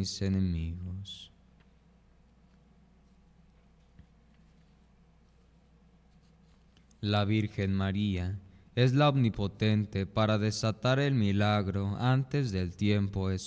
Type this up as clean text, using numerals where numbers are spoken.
mis enemigos. La Virgen María es la omnipotente para desatar el milagro antes del tiempo